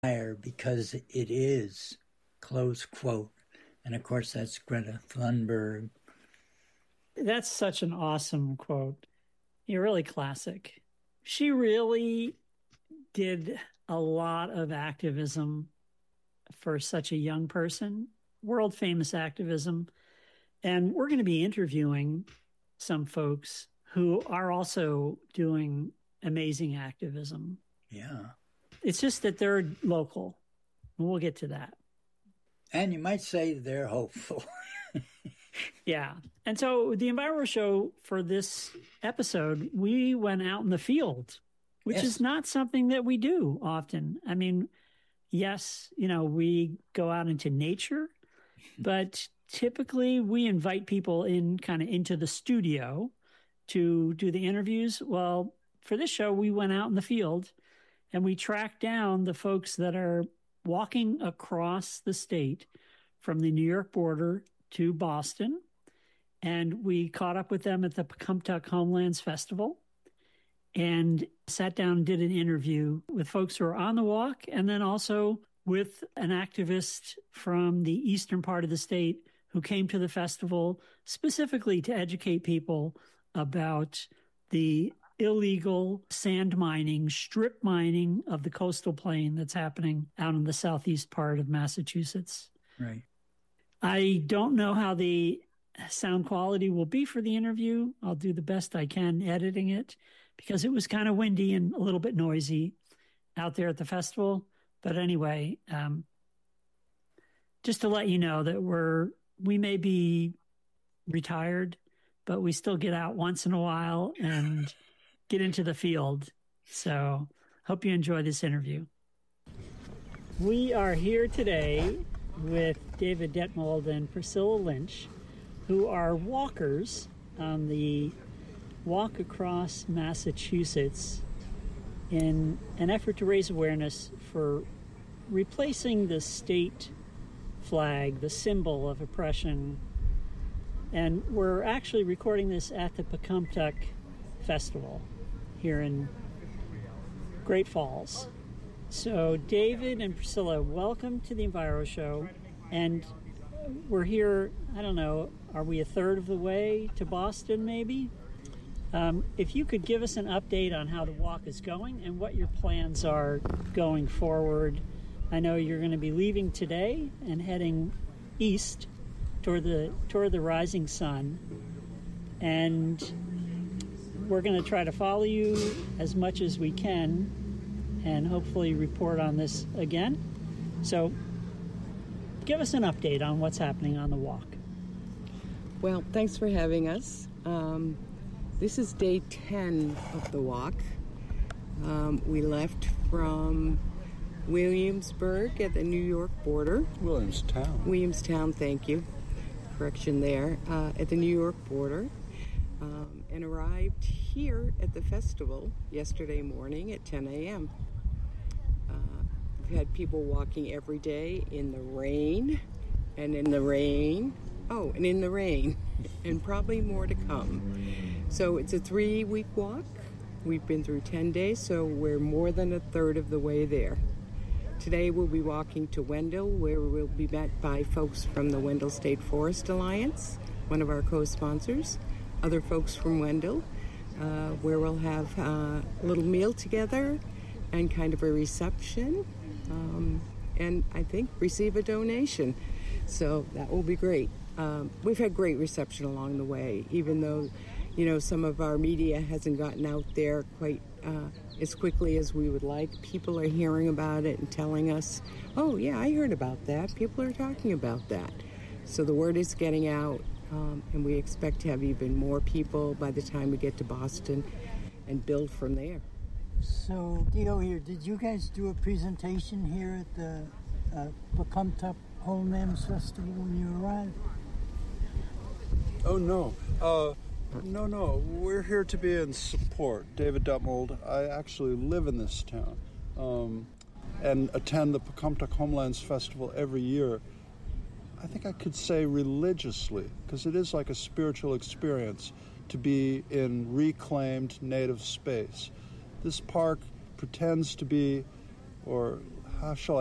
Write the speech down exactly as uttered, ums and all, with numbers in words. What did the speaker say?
because it is, close quote. And of course, that's Greta Thunberg. That's such an awesome quote. You're really classic. She really did a lot of activism for such a young person, world famous activism. And we're going to be interviewing some folks who are also doing amazing activism. Yeah. It's just that they're local. We'll get to that. And you might say they're hopeful. Yeah. And so the Enviro Show for this episode, we went out in the field, which yes. is not something that we do often. I mean, yes, you know, we go out into nature, but typically we invite people in kind of into the studio to do the interviews. Well, for this show, we went out in the field and we tracked down the folks that are walking across the state from the New York border to Boston. And we caught up with them at the Pocumtuck Homelands Festival and sat down and did an interview with folks who are on the walk and then also with an activist from the eastern part of the state who came to the festival specifically to educate people about the illegal sand mining, strip mining of the coastal plain that's happening out in the southeast part of Massachusetts. Right. I don't know how the sound quality will be for the interview. I'll do the best I can editing it because it was kind of windy and a little bit noisy out there at the festival. But anyway, um, just to let you know that we're, we may be retired, but we still get out once in a while and get into the field. So hope you enjoy this interview. We are here today with David Detmold and Priscilla Lynch, who are walkers on the Walk Across Massachusetts in an effort to raise awareness for replacing the state flag, the symbol of oppression. And we're actually recording this at the Pocumtuck Festival here in Great Falls. So David and Priscilla, welcome to the Enviro Show. And we're here, I don't know, are we a third of the way to Boston maybe? Um, if you could give us an update on how the walk is going and what your plans are going forward. I know you're going to be leaving today and heading east toward the toward the rising sun. And we're going to try to follow you as much as we can and hopefully report on this again. So give us an update on what's happening on the walk. Well, thanks for having us. Um, this is day ten of the walk. Um, we left from Williamsburg at the New York border. Williamstown. Williamstown, thank you. Correction there. Uh, at the New York border. Um, and arrived here at the festival yesterday morning at ten a.m. Uh, we've had people walking every day in the rain, and in the rain, oh, and in the rain, and probably more to come. So it's a three-week walk. We've been through ten days, so we're more than a third of the way there. Today we'll be walking to Wendell, where we'll be met by folks from the Wendell State Forest Alliance, one of our co-sponsors, other folks from Wendell, uh, where we'll have uh, a little meal together and kind of a reception, um, and I think receive a donation. So that will be great. Um, we've had great reception along the way, even though, you know, some of our media hasn't gotten out there quite uh, as quickly as we would like. People are hearing about it and telling us, oh, yeah, I heard about that. People are talking about that. So the word is getting out. Um, and we expect to have even more people by the time we get to Boston and build from there. So, Dio here, did you guys do a presentation here at the uh, Pocumtuck Homelands Festival when you arrived? Oh, no. Uh, no, no. We're here to be in support. David Detmold. I actually live in this town um, and attend the Pocumtuck Homelands Festival every year. I think I could say religiously, because it is like a spiritual experience to be in reclaimed native space. This park pretends to be, or how shall